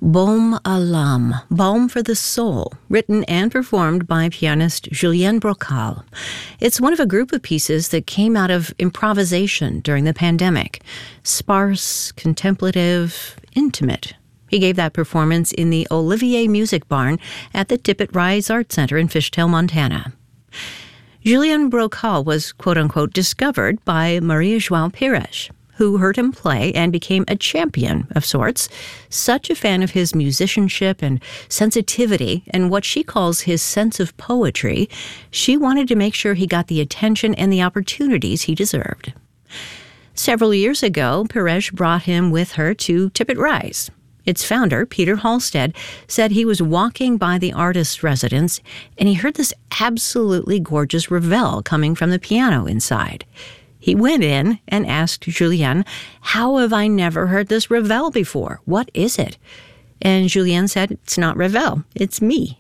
Baume à l'âme, Balm for the Soul, written and performed by pianist Julien Brocal. It's one of a group of pieces that came out of improvisation during the pandemic. Sparse, contemplative, intimate. He gave that performance in the Olivier Music Barn at the Tippett Rise Art Center in Fishtail, Montana. Julien Brocal was, quote-unquote, discovered by Maria João Pires, who heard him play and became a champion of sorts, such a fan of his musicianship and sensitivity and what she calls his sense of poetry, she wanted to make sure he got the attention and the opportunities he deserved. Several years ago, Pires brought him with her to Tippett Rise. Its founder, Peter Halstead, said he was walking by the artist's residence and he heard this absolutely gorgeous revel coming from the piano inside. He went in and asked Julien, "How have I never heard this revel before? What is it?" And Julien said, "It's not revel, it's me."